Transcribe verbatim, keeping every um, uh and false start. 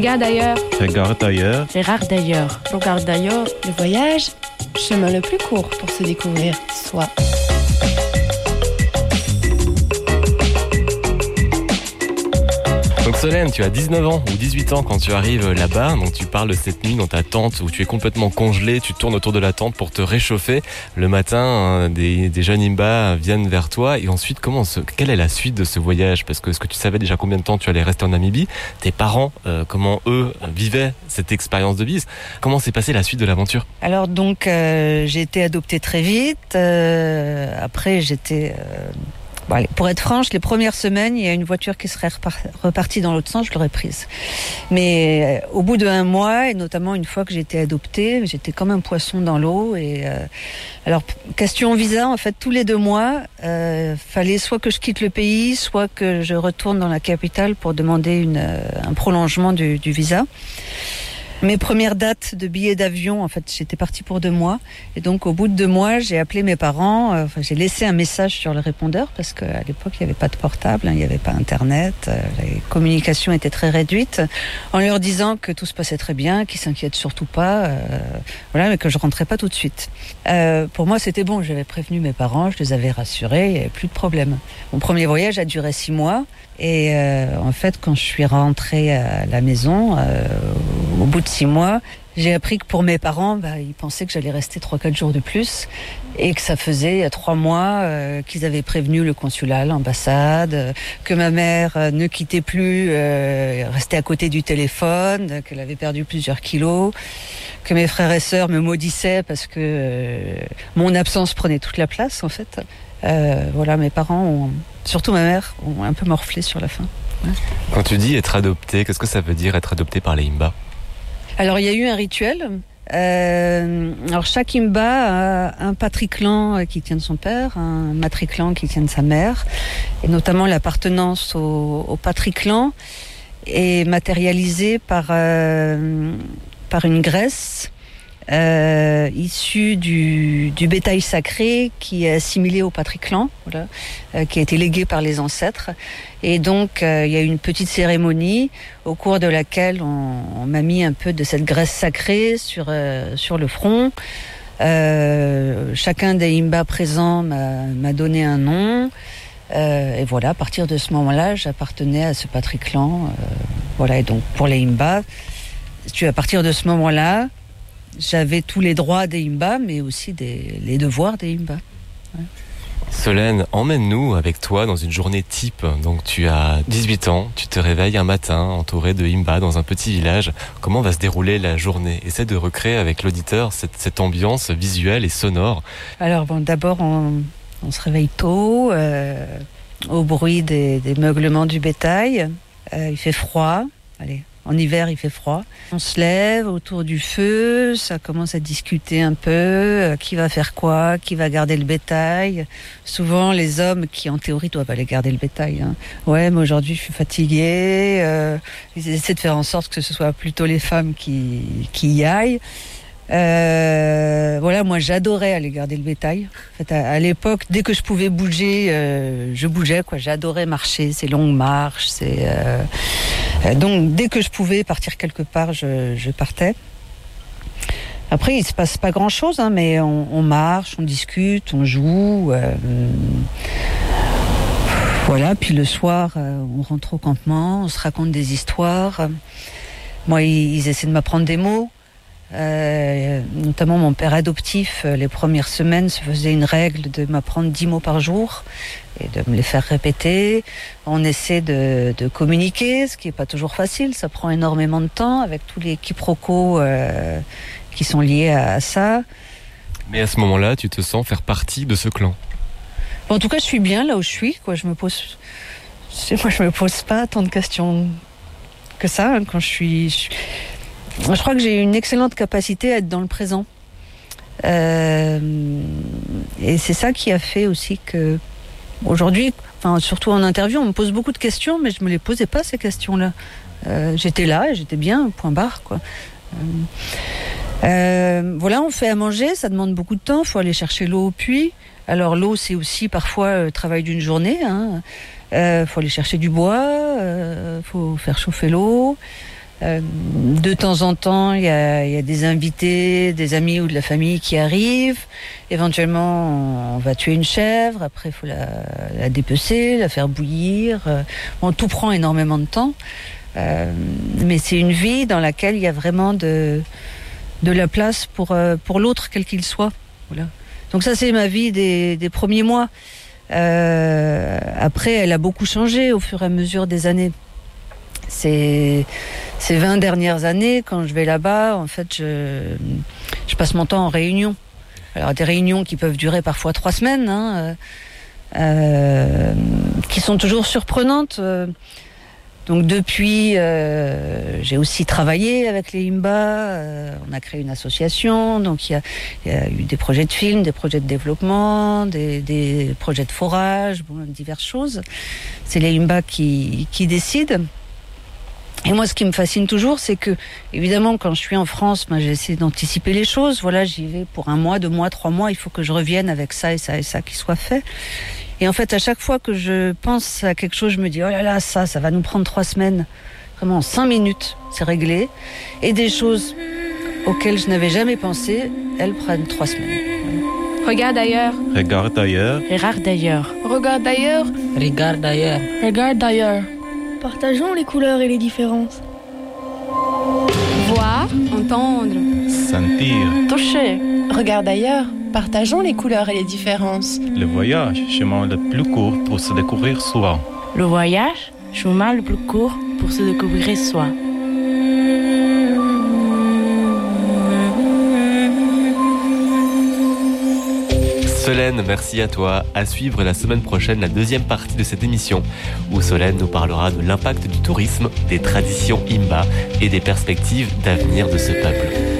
Regarde ailleurs. Regarde ailleurs. Regarde ailleurs. Regarde ailleurs. Le voyage, chemin le plus court pour se découvrir soi. Donc Solène, tu as dix-neuf ans ou dix-huit ans quand tu arrives là-bas, donc tu parles de cette nuit dans ta tente où tu es complètement congelé, tu tournes autour de la tente pour te réchauffer. Le matin, des, des jeunes Himba viennent vers toi et ensuite, comment se, quelle est la suite de ce voyage? Parce que est-ce que tu savais déjà combien de temps tu allais rester en Namibie? Tes parents, euh, comment eux vivaient cette expérience de bise? Comment s'est passée la suite de l'aventure? Alors donc, euh, j'ai été adoptée très vite. Euh, après, j'étais... Euh Bon, allez, pour être franche, les premières semaines, il y a une voiture qui serait repar- repartie dans l'autre sens, je l'aurais prise. Mais euh, au bout d'un mois, et notamment une fois que j'ai été adoptée, j'étais comme un poisson dans l'eau. Et euh, alors, question visa, en fait, tous les deux mois, euh, fallait soit que je quitte le pays, soit que je retourne dans la capitale pour demander une, euh, un prolongement du, du visa. Mes premières dates de billets d'avion, en fait, j'étais partie pour deux mois. Et donc, au bout de deux mois, j'ai appelé mes parents. Euh, enfin, j'ai laissé un message sur le répondeur parce qu'à l'époque, il n'y avait pas de portable, hein, il n'y avait pas Internet. Euh, les communications étaient très réduites. En leur disant que tout se passait très bien, qu'ils s'inquiètent surtout pas, euh, voilà, mais que je rentrais pas tout de suite. Euh, pour moi, c'était bon. J'avais prévenu mes parents, je les avais rassurés, il n'y avait plus de problème. Mon premier voyage a duré six mois. Et euh, en fait, quand je suis rentrée à la maison, euh, au bout de six mois, j'ai appris que pour mes parents, bah, ils pensaient que j'allais rester trois quatre jours de plus et que ça faisait trois mois euh, qu'ils avaient prévenu le consulat, l'ambassade, euh, que ma mère euh, ne quittait plus, euh, restait à côté du téléphone, euh, qu'elle avait perdu plusieurs kilos, que mes frères et sœurs me maudissaient parce que euh, mon absence prenait toute la place en fait. Euh, voilà, mes parents ont, surtout ma mère, ont un peu morflé sur la fin. Ouais. Quand tu dis être adopté, qu'est-ce que ça veut dire être adopté par les Himba? Alors il y a eu un rituel. Euh, alors chaque Himba a un patriclan qui tient de son père, un matriclan qui tient de sa mère, et notamment l'appartenance au, au patriclan est matérialisée par euh, par une graisse euh, issue du, du bétail sacré qui est assimilé au patriclan, voilà, euh, qui a été légué par les ancêtres. Et donc, euh, il y a eu une petite cérémonie au cours de laquelle on, on m'a mis un peu de cette graisse sacrée sur, euh, sur le front. Euh, chacun des Himba présents m'a, m'a donné un nom. Euh, et voilà, à partir de ce moment-là, j'appartenais à ce patriclan. Euh, voilà, et donc pour les Himba, tu, à partir de ce moment-là, j'avais tous les droits des Himba, mais aussi des, les devoirs des Himba. Ouais. Solène, emmène-nous avec toi dans une journée type. Donc tu as dix-huit ans, tu te réveilles un matin entouré de Himba dans un petit village. Comment va se dérouler la journée? Essaie de recréer avec l'auditeur cette, cette ambiance visuelle et sonore. Alors bon, d'abord on, on se réveille tôt, euh, au bruit des, des meuglements du bétail. Euh, il fait froid, allez. En hiver, il fait froid. On se lève autour du feu, ça commence à discuter un peu, euh, qui va faire quoi, qui va garder le bétail. Souvent, les hommes qui, en théorie, doivent aller garder le bétail. Hein. Ouais, mais aujourd'hui, je suis fatiguée. Euh, ils essaient de faire en sorte que ce soit plutôt les femmes qui, qui y aillent. Euh, voilà, moi j'adorais aller garder le bétail. En fait, à, à l'époque, dès que je pouvais bouger, euh, je bougeais. Quoi, j'adorais marcher, ces longues marches. C'est, euh, euh, donc dès que je pouvais partir quelque part, je, je partais. Après, il se passe pas grand-chose, hein, mais on, on marche, on discute, on joue. Euh, voilà. Puis le soir, euh, on rentre au campement, on se raconte des histoires. Moi, ils, ils essaient de m'apprendre des mots. Euh, notamment mon père adoptif, les premières semaines se faisait une règle de m'apprendre dix mots par jour et de me les faire répéter. On essaie de, de communiquer, ce qui n'est pas toujours facile, ça prend énormément de temps avec tous les quiproquos euh, qui sont liés à, à ça. Mais à ce moment-là, tu te sens faire partie de ce clan? Bon, en tout cas, je suis bien là où je suis, quoi. Je me pose, moi, je me pose pas tant de questions que ça hein, quand je suis. Je... Je crois que j'ai une excellente capacité à être dans le présent. Euh, et c'est ça qui a fait aussi que, aujourd'hui, enfin, surtout en interview, on me pose beaucoup de questions, mais je me les posais pas, ces questions-là. Euh, j'étais là et j'étais bien, point barre, quoi. Euh, euh, voilà, on fait à manger, ça demande beaucoup de temps, il faut aller chercher l'eau au puits. Alors l'eau, c'est aussi parfois le travail d'une journée. Il hein. euh, faut aller chercher du bois, il euh, faut faire chauffer l'eau. Euh, de temps en temps, il y a, il y a des invités, des amis ou de la famille qui arrivent. Éventuellement, on va tuer une chèvre. Après, il faut la, la dépecer, la faire bouillir. Bon, tout prend énormément de temps. Euh, mais c'est une vie dans laquelle il y a vraiment de, de la place pour, pour l'autre, quel qu'il soit. Voilà. Donc ça, c'est ma vie des, des premiers mois. Euh, après, elle a beaucoup changé au fur et à mesure des années. Ces, ces vingt dernières années, quand je vais là-bas, en fait, je, je passe mon temps en réunion. Alors, des réunions qui peuvent durer parfois trois semaines, hein, euh, qui sont toujours surprenantes. Donc, depuis, euh, j'ai aussi travaillé avec les Himba. Euh, on a créé une association. Donc, il y a, il y a eu des projets de films, des projets de développement, des, des projets de forage, bon, diverses choses. C'est les Himba qui, qui décident. Et moi, ce qui me fascine toujours, c'est que, évidemment, quand je suis en France, ben, j'essaie d'anticiper les choses. Voilà, j'y vais pour un mois, deux mois, trois mois. Il faut que je revienne avec ça et ça et ça qui soit fait. Et en fait, à chaque fois que je pense à quelque chose, je me dis, oh là là, ça, ça va nous prendre trois semaines. Vraiment, en cinq minutes, c'est réglé. Et des choses auxquelles je n'avais jamais pensé, elles prennent trois semaines. Regarde ailleurs. Regarde ailleurs. Regarde ailleurs. Regarde ailleurs. Regarde ailleurs. Regarde ailleurs. Partageons les couleurs et les différences. Voir, entendre, Sentir. toucher. Regarde ailleurs. Partageons les couleurs et les différences. Le voyage, chemin le plus court pour se découvrir soi. Le voyage, chemin le plus court pour se découvrir soi. Solène, merci à toi. À suivre la semaine prochaine la deuxième partie de cette émission où Solène nous parlera de l'impact du tourisme, des traditions Himba et des perspectives d'avenir de ce peuple.